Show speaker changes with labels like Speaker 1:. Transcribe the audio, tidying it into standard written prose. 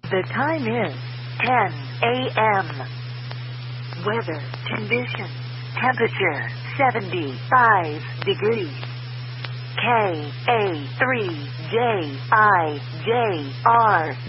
Speaker 1: The time is 10 a.m. Weather conditions. Temperature 75 degrees. KA3JIJR